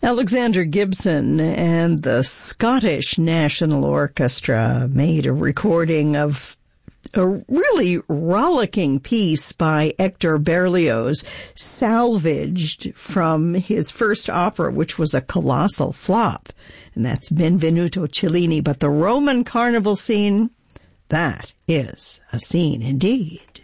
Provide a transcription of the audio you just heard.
Alexander Gibson and the Scottish National Orchestra made a recording of a really rollicking piece by Hector Berlioz, salvaged from his first opera, which was a colossal flop. And that's Benvenuto Cellini. But the Roman carnival scene, that is a scene indeed.